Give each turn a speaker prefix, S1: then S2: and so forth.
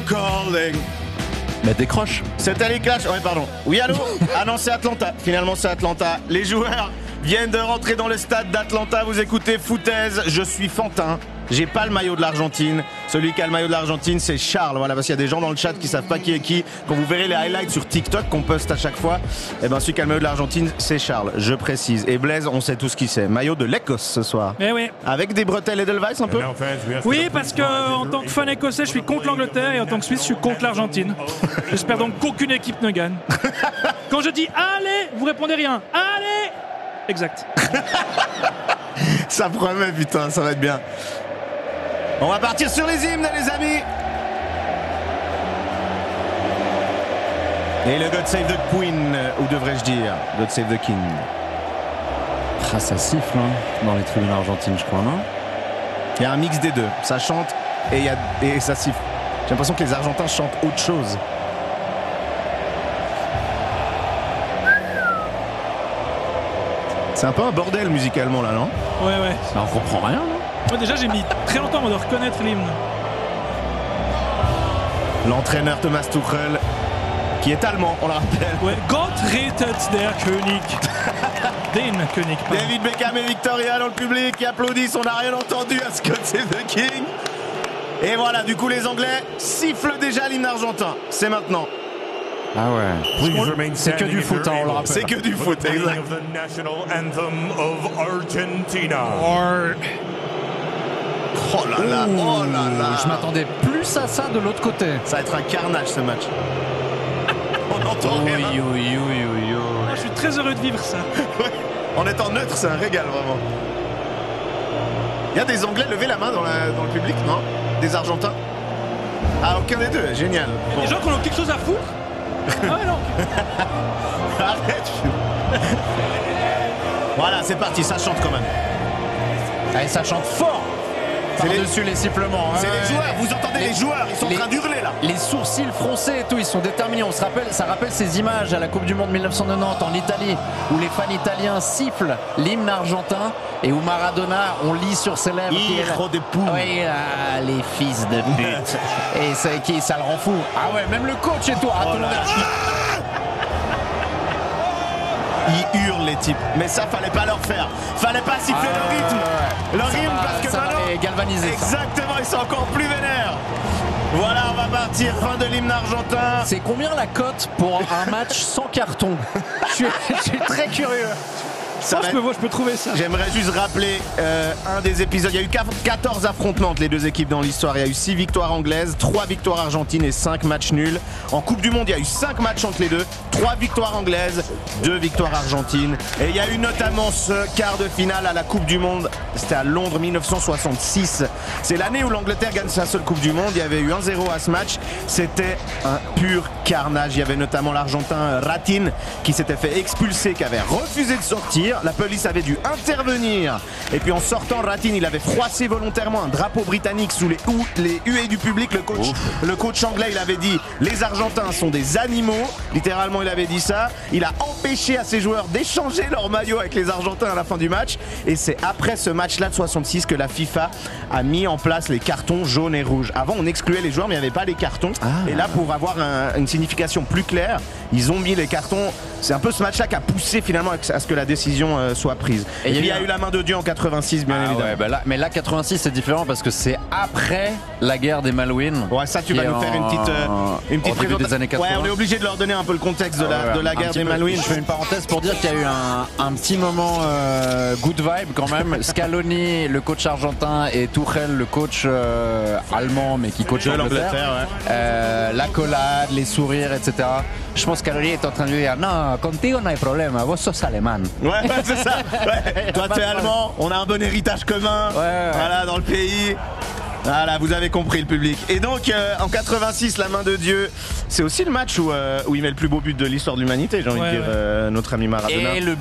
S1: calling.
S2: Mais décroche.
S1: C'était les Clash. Ouais, pardon. Oui, allô. Ah non, c'est Atlanta. Finalement, c'est Atlanta. Les joueurs viennent de rentrer dans le stade d'Atlanta. Vous écoutez Foutaise. Je suis Fantin. J'ai pas le maillot de l'Argentine. Celui qui a le maillot de l'Argentine, c'est Charles. Voilà, parce qu'il y a des gens dans le chat qui savent pas qui est qui. Quand vous verrez les highlights sur TikTok qu'on poste à chaque fois, eh ben celui qui a le maillot de l'Argentine, c'est Charles. Je précise. Et Blaise, on sait tous qui c'est. Maillot de l'Écosse ce soir.
S3: Eh oui.
S1: Avec des bretelles Edelweiss un peu.
S3: Oui, parce que en tant que fan écossais, je suis contre l'Angleterre et en tant que Suisse, je suis contre l'Argentine. J'espère donc qu'aucune équipe ne gagne. Quand je dis allez, vous répondez rien. Allez. Exact.
S1: Ça promet, putain, ça va être bien. On va partir sur les hymnes, les amis. Et le God Save the Queen, ou devrais-je dire God Save the King.
S2: Ah, ça siffle dans les tribunes argentines, je crois, non?
S1: Il y a un mix des deux. Ça chante et ça siffle. J'ai l'impression que les Argentins chantent autre chose. C'est un peu un bordel musicalement là, non?
S3: Ouais.
S2: Ça, on comprend rien, non?
S3: Moi, déjà, j'ai mis très longtemps avant de reconnaître l'hymne.
S1: L'entraîneur Thomas Tuchel, qui est allemand, on le rappelle.
S3: Ouais, Gott rettet der König. Den König, pardon.
S1: David Beckham et Victoria dans le public qui applaudissent. On n'a rien entendu à God Save the King. Et voilà, du coup, les Anglais sifflent déjà l'hymne argentin. C'est maintenant.
S2: Ah ouais. C'est que du foot, on le rappelle.
S1: C'est que du foot, exact. Oh là là, oh là là.
S2: Je m'attendais plus à ça de l'autre côté.
S1: Ça va être un carnage ce match. On entend rien.
S3: Je suis très heureux de vivre ça.
S1: Ouais. En étant neutre, c'est un régal vraiment. Il y a des Anglais lever la main dans le public, non? Des Argentins? Ah, aucun des deux, génial.
S3: Bon. Des gens qui ont quelque chose à foutre. Ah ouais, non.
S1: Arrête. Voilà, c'est parti, ça chante quand même.
S2: Allez, ça chante fort. Par-dessus les sifflements.
S1: C'est les joueurs, vous entendez les joueurs, ils sont en train d'hurler là.
S2: Les sourcils froncés et tout, ils sont déterminés. Ça rappelle ces images à la Coupe du Monde 1990 en Italie, où les fans italiens sifflent l'hymne argentin et où Maradona, on lit sur ses lèvres.
S1: Hijo de pum.
S2: Oui, les fils de pute. Et ça le rend fou. Ah ouais, même le coach et tout. Ah, tout le monde
S1: Ils hurlent les types, mais ça fallait pas leur faire. Fallait pas siffler le rythme. Le rythme parce que
S2: ça
S1: maintenant.
S2: va les galvaniser.
S1: Exactement, ils sont encore plus vénères. Voilà, on va partir. Fin de l'hymne argentin.
S2: C'est combien la cote pour un match sans carton? Je suis très curieux.
S3: Je peux trouver ça.
S1: J'aimerais juste rappeler un des épisodes. Il y a eu 14 affrontements entre les deux équipes dans l'histoire. Il y a eu 6 victoires anglaises, 3 victoires argentines et 5 matchs nuls. En Coupe du Monde, il y a eu 5 matchs entre les deux, 3 victoires anglaises, 2 victoires argentines. Et il y a eu notamment ce quart de finale à la Coupe du Monde. C'était à Londres 1966. C'est l'année où l'Angleterre gagne sa seule Coupe du Monde. Il y avait eu 1-0 à ce match. C'était un pur carnage. Il y avait notamment l'Argentin Ratin qui s'était fait expulser, qui avait refusé de sortir. La police avait dû intervenir. Et puis en sortant, Ratin, il avait froissé volontairement un drapeau britannique sous les huées du public. Le coach anglais, il avait dit les Argentins sont des animaux. Littéralement, il avait dit ça. Il a empêché à ses joueurs d'échanger leur maillot avec les Argentins à la fin du match. Et c'est après ce match-là de 66 que la FIFA a mis en place les cartons jaunes et rouges. Avant, on excluait les joueurs, mais il n'y avait pas les cartons. Et là, pour avoir une signification plus claire, ils ont mis les cartons. C'est un peu ce match-là qui a poussé finalement à ce que la décision soit prise. Et puis il y a eu la main de Dieu en 86, bien évidemment.
S2: Ouais, mais là 86 c'est différent parce que c'est après la guerre des Malouines.
S1: Ouais, ça tu vas nous faire une petite
S2: présentation des années 80.
S1: Ouais, on est obligé de leur donner un peu le contexte de la guerre des Malouines.
S2: Je fais une parenthèse pour dire qu'il y a eu un petit moment good vibe quand même. Scaloni, le coach argentin, et Tuchel, le coach allemand mais qui coach l'Angleterre. L'accolade, les sourires, etc. Je pense que Scaloni est en train de dire non, contigo no hay problema, vos sos alemán.
S1: Ouais, c'est ça. Ouais. Toi, t'es allemand, on a un bon héritage commun. Voilà, dans le pays. Voilà, vous avez compris le public. Et donc, en 86, la main de Dieu, c'est aussi le match où il met le plus beau but de l'histoire de l'humanité, j'ai envie de dire, notre ami Maradona.
S2: Et le